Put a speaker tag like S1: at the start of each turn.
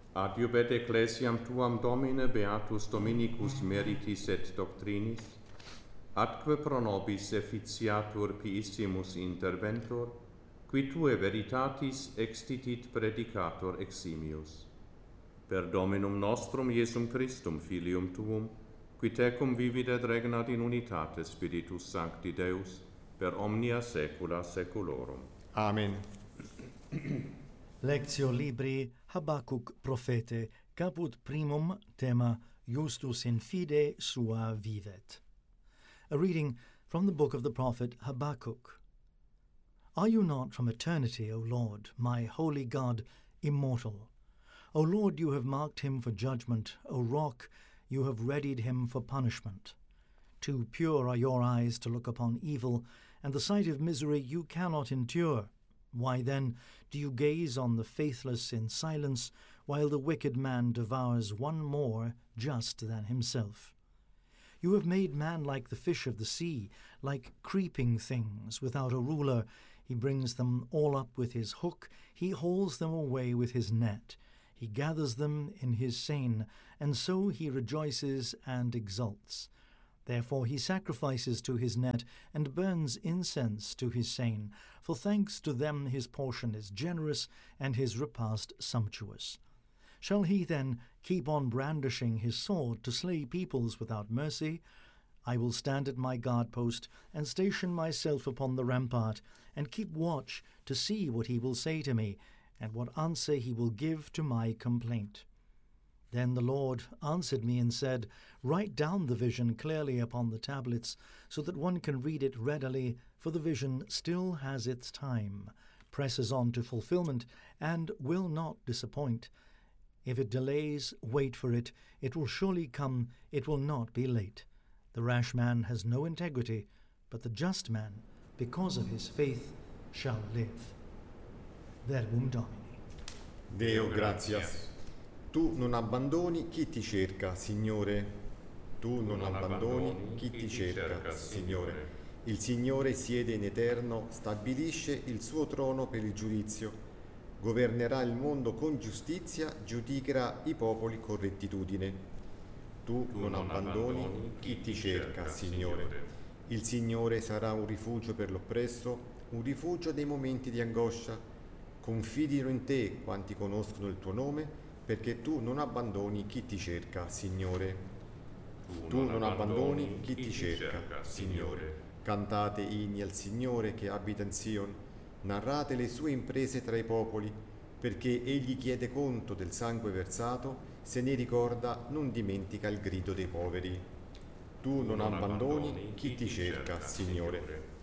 S1: Adiubet ecclesiam tuam Domine, beatus Dominicus meritis et doctrinis, atque pro nobis efficiatur piissimus interventor, qui tue veritatis extitit predicator eximius. Per Dominum nostrum Iesum Christum, Filium tuum, qui tecum vivit et regnat in unitate Spiritus Sancti Deus, per omnia saecula saeculorum.
S2: Amen.
S3: Lectio Libri Habacuc Prophete, caput primum, tema Justus in fide sua vivet. A reading from the book of the prophet Habacuc. Are you not from eternity, O Lord, my holy God, immortal? O Lord, you have marked him for judgment. O Rock, you have readied him for punishment. Too pure are your eyes to look upon evil, and the sight of misery you cannot endure. Why then do you gaze on the faithless in silence, while the wicked man devours one more just than himself? You have made man like the fish of the sea, like creeping things without a ruler. He brings them all up with his hook, he hauls them away with his net. He gathers them in his seine, and so he rejoices and exults. Therefore he sacrifices to his net, and burns incense to his seine. For thanks to them his portion is generous, and his repast sumptuous. Shall he then keep on brandishing his sword to slay peoples without mercy? I will stand at my guard post, and station myself upon the rampart, and keep watch to see what he will say to me, and what answer he will give to my complaint. Then the Lord answered me and said, Write down the vision clearly upon the tablets, so that one can read it readily, for the vision still has its time, presses on to fulfillment, and will not disappoint. If it delays, wait for it. It will surely come, it will not be late. The rash man has no integrity, but the just man, because of his faith, shall live. Verbum Domini.
S2: Deo gratias. Tu non abbandoni chi ti cerca, Signore. Tu non abbandoni chi ti cerca, Signore. Il Signore siede in eterno, stabilisce il suo trono per il giudizio. Governerà il mondo con giustizia, giudicherà i popoli con rettitudine. Tu non abbandoni chi ti cerca, Signore. Il Signore sarà un rifugio per l'oppresso, un rifugio nei momenti di angoscia. Confidino in te quanti conoscono il tuo nome, perché tu non abbandoni chi ti cerca, Signore. Tu non abbandoni chi ti cerca, Signore. Cantate inni al Signore che abita in Sion, narrate le sue imprese tra i popoli, perché egli chiede conto del sangue versato, se ne ricorda, non dimentica il grido dei poveri. Tu non abbandoni chi ti cerca, Signore.